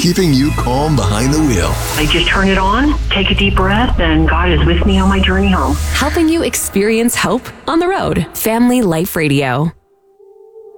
keeping you calm behind the wheel. I just turn it on, take a deep breath, and God is with me on my journey home. Helping you experience hope on the road. Family Life Radio.